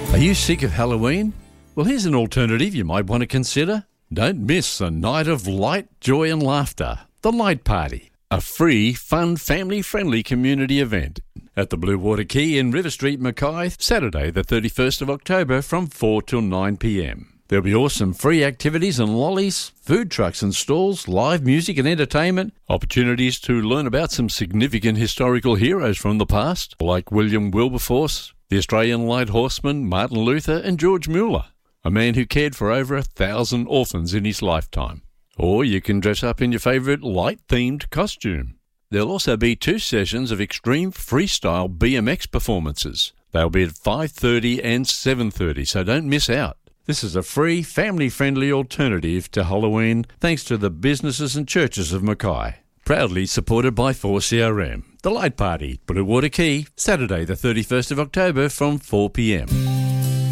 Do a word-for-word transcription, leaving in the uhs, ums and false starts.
Are you sick of Halloween? Well, here's an alternative you might want to consider. Don't miss a night of light, joy and laughter. The Light Party, a free, fun, family-friendly community event at the Blue Water Quay in River Street, Mackay, Saturday the thirty-first of October from four till nine p.m. There'll be awesome free activities and lollies, food trucks and stalls, live music and entertainment, opportunities to learn about some significant historical heroes from the past, like William Wilberforce, the Australian Light Horseman, Martin Luther and George Mueller, a man who cared for over a thousand orphans in his lifetime. Or you can dress up in your favourite light-themed costume. There'll also be two sessions of extreme freestyle B M X performances. They'll be at five thirty and seven thirty, so don't miss out. This is a free, family-friendly alternative to Halloween thanks to the businesses and churches of Mackay. Proudly supported by four C R M. The Light Party, Blue Water Quay, Saturday the thirty-first of October from four p.m.